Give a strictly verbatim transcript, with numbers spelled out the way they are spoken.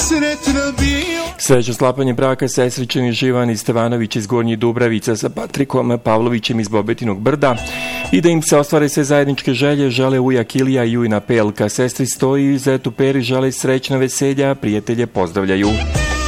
sretna bio. Srećno sklapanje braka sestričani Živan i Stevanović iz Gornjih Dubravica sa Patrikom Pavlovićem iz Bobetinog Brda i da im se ostvare sve zajedničke želje, žele ujak Ilija i ujna Pelka. Sestri Stoji i zetu Peri žele srećna veselja, prijatelje pozdravljaju.